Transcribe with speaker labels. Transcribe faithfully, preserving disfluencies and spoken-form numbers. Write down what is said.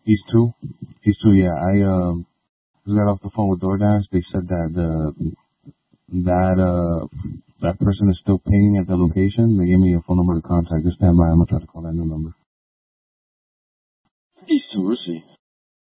Speaker 1: He's two. He's two. Yeah, I um just got off the phone with DoorDash. They said that the that uh that person is still paying at the location. They gave me a phone number to contact. Just stand by. I'm gonna try to call that new number.
Speaker 2: He's two. We'll see.